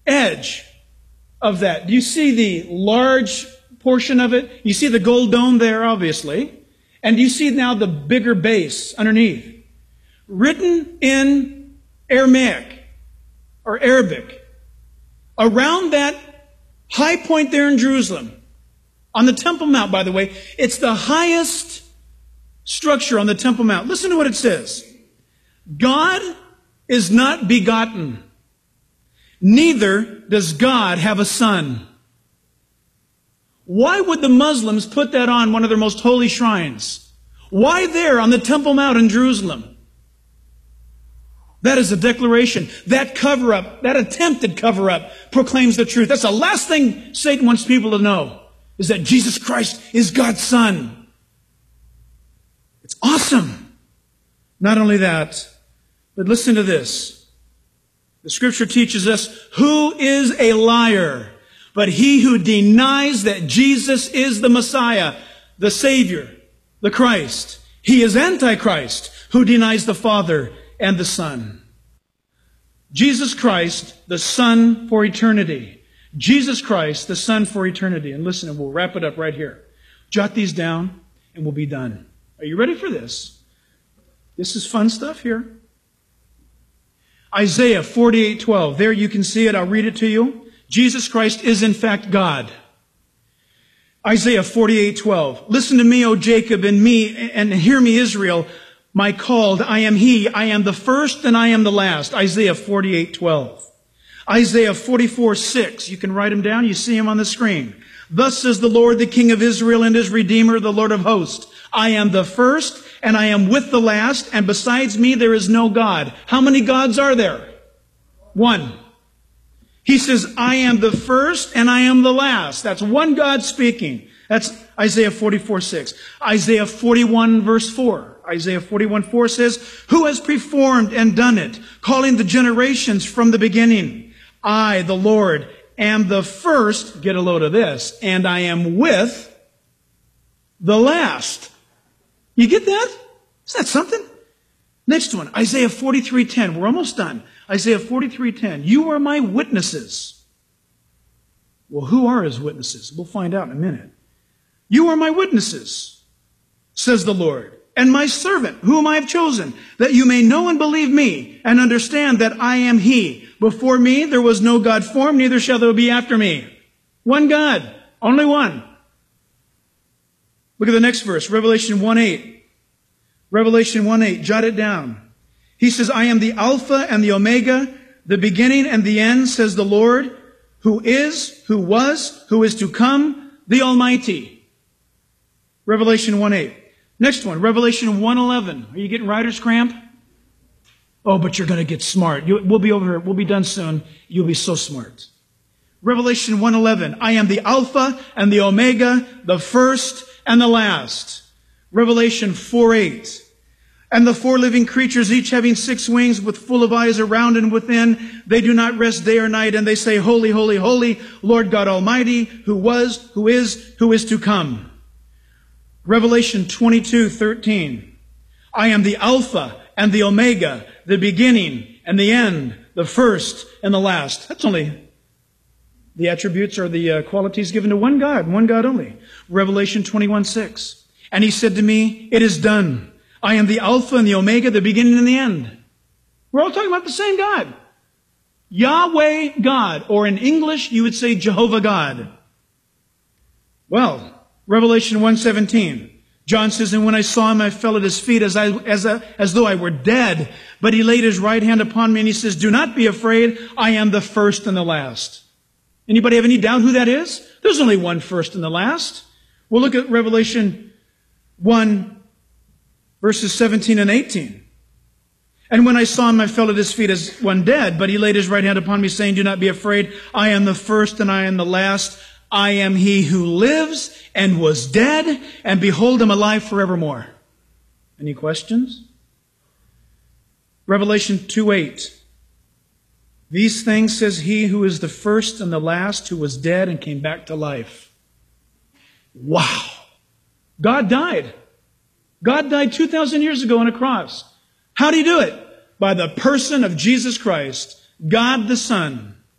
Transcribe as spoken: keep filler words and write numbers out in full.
edge of that. Do you see the large portion of it? You see the gold dome there, obviously. And do you see now the bigger base underneath? Written in Aramaic or Arabic. Around that high point there in Jerusalem, on the Temple Mount, by the way, it's the highest structure on the Temple Mount. Listen to what it says. God is not begotten, neither does God have a son. Why would the Muslims put that on one of their most holy shrines? Why there on the Temple Mount in Jerusalem? That is a declaration. That cover-up, that attempted cover-up, proclaims the truth. That's the last thing Satan wants people to know, is that Jesus Christ is God's Son. It's awesome. Not only that, but listen to this. The Scripture teaches us, who is a liar but he who denies that Jesus is the Messiah, the Savior, the Christ. He is Antichrist, who denies the Father and the Son. Jesus Christ, the Son for eternity. Jesus Christ, the Son for eternity. And listen, and we'll wrap it up right here. Jot these down, and we'll be done. Are you ready for this? This is fun stuff here. Isaiah forty-eight twelve. There you can see it. I'll read it to you. Jesus Christ is in fact God. Isaiah forty-eight twelve. Listen to me, O Jacob, and me, and hear me, Israel, my called. I am he. I am the first and I am the last. Isaiah forty-eight twelve. Isaiah forty-four six. You can write them down. You see them on the screen. Thus says the Lord, the King of Israel and his Redeemer, the Lord of hosts. I am the first and I am with the last, and besides me there is no God. How many gods are there? One. He says, I am the first and I am the last. That's one God speaking. That's Isaiah forty-four six. Isaiah forty-one verse four. Isaiah forty-one four says, who has performed and done it, calling the generations from the beginning? I, the Lord, am the first, get a load of this, and I am with the last. You get that? Isn't that something? Next one, Isaiah forty-three ten. We're almost done. Isaiah forty-three ten. You are my witnesses. Well, who are his witnesses? We'll find out in a minute. You are my witnesses, says the Lord, and my servant, whom I have chosen, that you may know and believe me, and understand that I am he. Before me there was no God formed, neither shall there be after me. One God, only one. Look at the next verse, Revelation one eight. Revelation one eight, jot it down. He says, I am the Alpha and the Omega, the beginning and the end, says the Lord, who is, who was, who is to come, the Almighty. Revelation one eight. Next one, Revelation one eleven. Are you getting writer's cramp? Oh, but you're going to get smart. You, we'll be over here. We'll be done soon. You'll be so smart. Revelation one eleven. I am the Alpha and the Omega, the first and the last. Revelation four eight. And the four living creatures, each having six wings with full of eyes around and within, they do not rest day or night, and they say, Holy, holy, holy, Lord God Almighty, who was, who is, who is to come. Revelation twenty-two thirteen. I am the Alpha and the Omega, the beginning and the end, the first and the last. That's only the attributes or the uh, qualities given to one God, one God only. Revelation twenty-one six. And he said to me, it is done. I am the Alpha and the Omega, the beginning and the end. We're all talking about the same God. Yahweh God, or in English you would say Jehovah God. Well, Revelation one seventeen. John says, and when I saw him, I fell at his feet as, I, as, a, as though I were dead. But he laid his right hand upon me and he says, do not be afraid. I am the first and the last. Anybody have any doubt who that is? There's only one first and the last. We'll look at Revelation one, verses seventeen and eighteen. And when I saw him, I fell at his feet as one dead. But he laid his right hand upon me, saying, do not be afraid. I am the first and I am the last. I am he who lives and was dead, and behold, I'm alive forevermore. Any questions? Revelation two eight. These things says he who is the first and the last, who was dead and came back to life. Wow. God died. God died two thousand years ago on a cross. How did he do it? By the person of Jesus Christ, God the Son.